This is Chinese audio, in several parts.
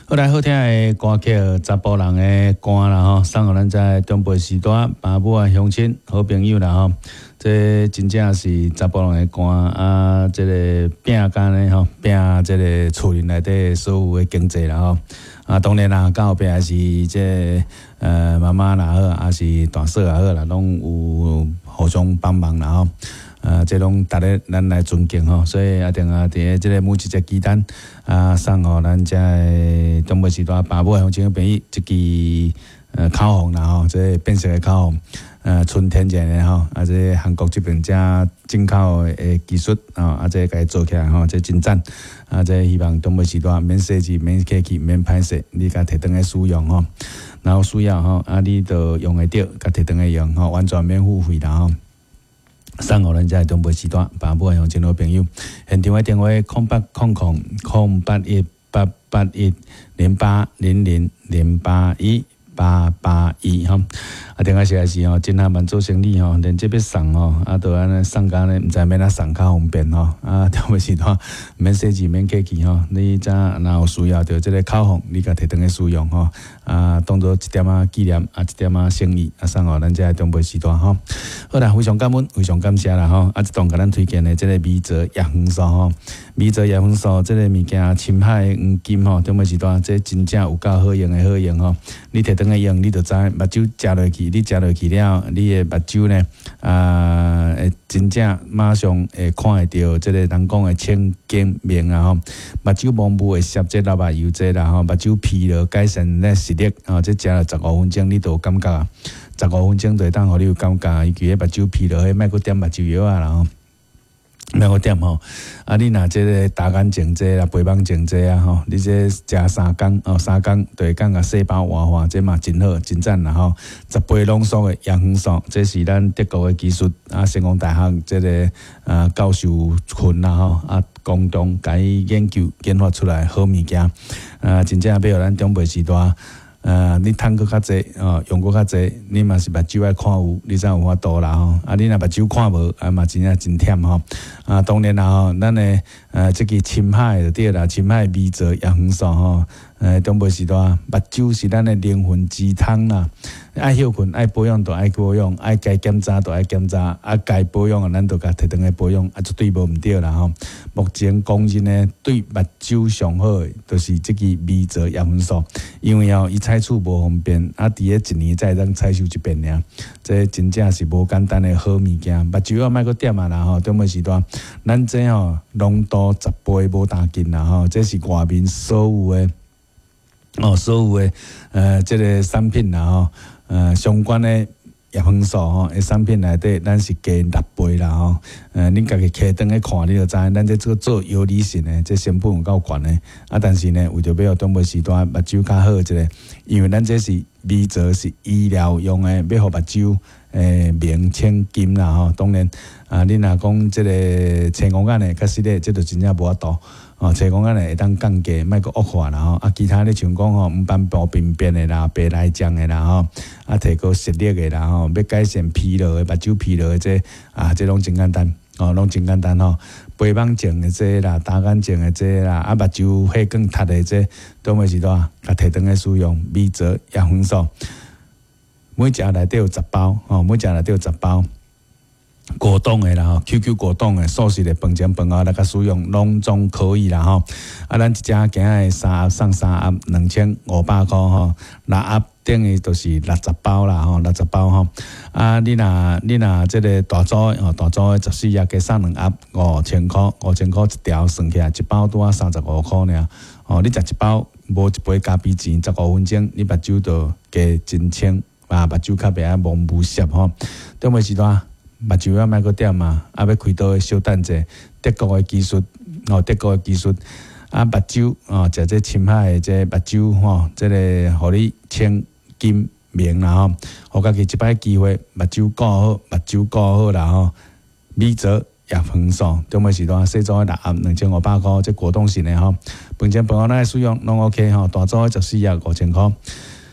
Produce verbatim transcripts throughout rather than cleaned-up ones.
好来好听的歌曲，查甫人的歌啦吼，送互咱在中北时代爸母啊、乡亲、好朋友啦吼。这真正是查甫人的歌啊，这个拼干的吼，拼这个厝里内底所有的经济啦吼。啊，当然啦，到后壁也是这呃妈妈啦好，也是大嫂也好啦，拢有互相帮忙啦吼。啊，这拢逐个咱来尊敬吼，所以一定啊，伫个即个每一只鸡蛋啊，送互咱遮个东北时代爸母乡亲朋友，即支呃烤红啦吼，这变色的烤红，呃纯天然的吼，啊这韩国这边遮进口的技术啊，啊这甲伊做起来吼，这真赞，啊这希望东北时代免设计、免客气、免歹势，你甲摕倒来使用吼，然后需要吼，啊你着用会着，甲摕倒来用吼，完全免付费啦吼。送互咱遮东北时代爸母乡亲好朋友，现场的电话空八空空空八一八八一零八零零零八一八八一吼，啊，电话实在是吼，真还蛮做生意吼，连这要送吼，啊，都安尼送甲呢，毋知要哪送较方便吼，啊，东北时代免设计免客气吼，你遮若有需要着即个烤红，你甲摕倒来使用吼，啊，当做一点仔纪念，啊，一点仔生意，啊，送互咱遮东北时代吼。好啦，非常感恩，非常感谢啦吼！啊，即档甲咱推荐的即个米泽叶黄素吼，米泽叶黄素即个物件，深海的黄金吼，中国时代这真正有够好用的好用吼！你摕倒来用，你就知目睭食落去，你食落去了，你的目睭呢，啊，会真正马上会看会到即个人讲的清净明啊吼，目睭盲目会摄这老目油这啦吼，目睭疲劳改善咧视力啊，这食了十五分钟，你就有感觉啊。十五分钟就会当互你有感觉，尤其迄目睭疲劳，迄莫阁点目睭药啊啦吼，莫阁点吼。啊，你若即个大眼睛这啦，肥胖症这啊吼，你这食三工哦，三工就会当甲细胞活化，这嘛真好，真赞啦吼。十倍浓缩的叶黄素，这是咱德国的技术啊，成功大学这个啊教授群啦吼啊，共同甲伊研究研发出来好物件啊，真正要互咱中辈时代。呃，你趁佫较济哦，用佫较济，你嘛是目睭爱看有，你才有法度啦吼。啊，你若目睭看无，啊嘛真正真忝吼。啊，当然啦吼，咱诶呃，即个深海就对啦，深海米泽叶黄素吼，呃，东北时代目睭是咱诶灵魂之汤啦。爱休困，爱保养就爱保养，爱该检查就爱检查，啊该保养啊，咱就甲摕倒来保养，啊绝对无毋对啦吼。目前讲真诶，对目睭上好诶，就是即个米泽叶黄素，因为哦，伊采取无方便，啊，伫咧一年才会当采收一遍尔，这真正是无简单诶好物件。目睭啊，莫阁点啊啦吼，中尾时段，咱这吼浓度十倍无打紧啦吼，这是外面所有诶哦，所有诶呃，即个产品啦吼。呃，相关的叶黄素吼，诶，产品内底咱是加六倍啦吼。呃，恁家己摕灯去看，你就知，咱这做做有理性的，这成本有够悬的。啊，但是呢，为着要东北时段目睭较好一个，因为咱这是米泽是医疗用的，要互目睭诶明清金啦吼。当然啊，恁若讲即个青光眼的，确实咧，即就真正无法度。哦，青光眼会当降低，莫阁恶化啦吼。啊，其他咧像讲吼，毋斑驳病变的啦，白内障的啦吼，啊，提高视力的啦吼，要改善疲劳的、目睭疲劳的这啊，这拢真简单，哦，拢真简单吼。肥胖症的这啦，大眼睛的这啦，啊，目睭血管塌的这，都每时都啊，甲摕倒来使用米泽叶黄素，每只内底有十包，哦，每只内底有十包。果冻的啦吼 ，Q Q 果冻的素食的饭前饭后来甲使用，拢总可以啦吼。啊，咱一只今日三盒送三盒，两千五百块吼，六盒等于就是六十包啦吼，六十包吼。啊，你若你若即个大组哦，大组的十四盒加送两盒，五千块，五千块一条，算起来一包拄啊三十五块尔。哦，你食一包无一杯咖啡钱，十五分钟，你目睭就加真清，啊，目睭较袂啊蒙雾涩吼。顶尾时段。目睭啊，莫阁点啊，啊要开刀的小等者，德国的技术，哦，德国的技术，啊目睭哦，食这深海的这目睭吼，这个互你清金明啦吼，互家己一摆机会，目睭顾好，目睭顾好啦吼，米泽叶黄素，中尾时段细组的六盒两千五百块，这果冻型的吼，饭前饭后咱使用拢 OK 吼，大组的十四盒五千块，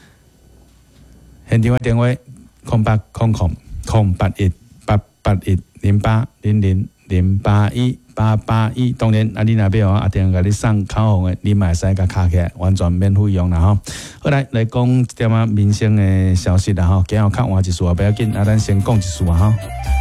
现场的电话空八空空空八一。八八一零八零零零八一八八一。当然啊，你若要啊，定甲你送口红的，你嘛会使甲卡起来，完全免费用啦吼。好来来讲一点啊民生的消息啦吼，今后较换一次啊，不要紧啊，咱先讲一次啊吼。